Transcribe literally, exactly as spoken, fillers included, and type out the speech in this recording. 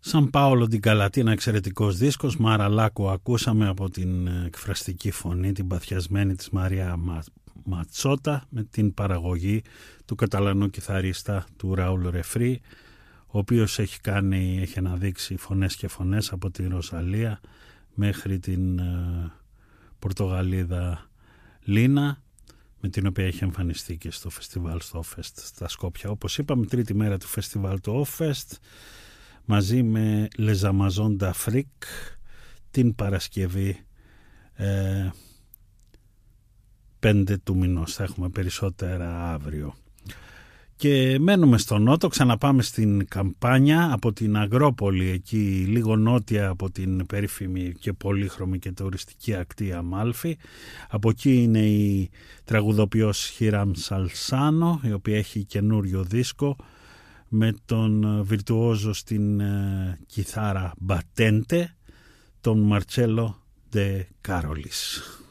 Σαν Πάολο την Καλατίνα, εξαιρετικός δίσκος. Μαραλάκο ακούσαμε από την εκφραστική φωνή, την παθιασμένη της Μαρία Μα... Ματσότα, με την παραγωγή του Καταλανού κιθαρίστα του Ραούλ Ρεφρή, ο οποίος έχει κάνει, έχει αναδείξει φωνές και φωνές από την Ροσαλία μέχρι την ε, Πορτογαλίδα Λίνα, με την οποία έχει εμφανιστεί και στο φεστιβάλ στο Όφεστ στα Σκόπια. Όπως είπαμε, τρίτη μέρα του φεστιβάλ του Όφεστ, μαζί με Les Amazons d'Afrique, την Παρασκευή ε, πέντε του μηνός. Θα έχουμε περισσότερα αύριο. Και μένουμε στο νότο, ξαναπάμε στην Καμπάνια, από την Αγρόπολη, εκεί λίγο νότια από την περίφημη και πολύχρωμη και τουριστική ακτή Αμάλφη. Από εκεί είναι η τραγουδοποιός Χίραμ Σαλσάνο, η οποία έχει καινούριο δίσκο με τον βιρτουόζο στην ε, κιθάρα Μπατέντε, τον Μαρτσέλο Ντε Κάρολις.